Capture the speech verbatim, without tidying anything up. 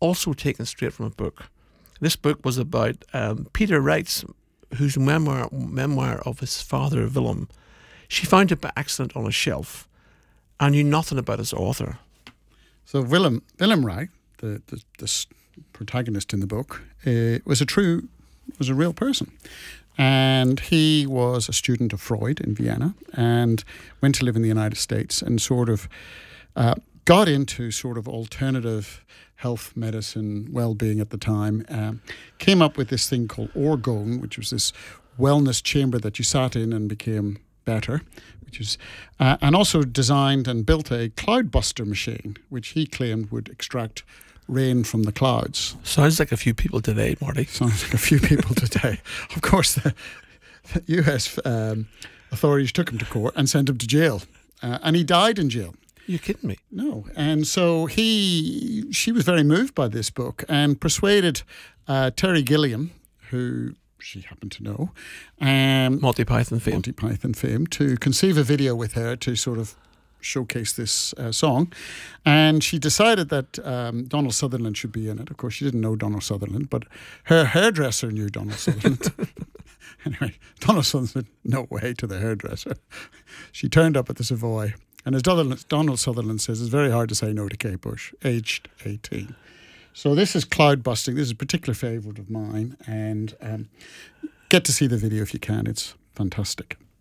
also taken straight from a book. This book was about um, Peter writes, whose memoir memoir of his father Willem. She found it by accident on a shelf, and knew nothing about his author. So Willem Willem Wright, the the, the protagonist in the book, uh, was a true was a real person. And he was a student of Freud in Vienna and went to live in the United States and sort of uh, got into sort of alternative health medicine, well-being at the time. Um, came up with this thing called Orgone, which was this wellness chamber that you sat in and became better, which is, uh, and also designed and built a cloudbuster machine, which he claimed would extract rain from the clouds. Sounds like a few people today, Marty. Sounds like a few people today. Of course, the, the U S um, authorities took him to court and sent him to jail. Uh, and he died in jail. You're kidding me? No. And so he, she was very moved by this book and persuaded uh, Terry Gilliam, who she happened to know, um, Monty Python fame. Monty Python fame, to conceive a video with her to sort of showcase this uh, song. And she decided that um, Donald Sutherland should be in it. Of course, she didn't know Donald Sutherland, but her hairdresser knew Donald Sutherland. Anyway, Donald Sutherland said, no way, to the hairdresser. She turned up at the Savoy. And as Donald Sutherland says, it's very hard to say no to Kate Bush, aged eighteen. So this is Cloud Busting. This is a particular favourite of mine. And um, get to see the video if you can. It's fantastic.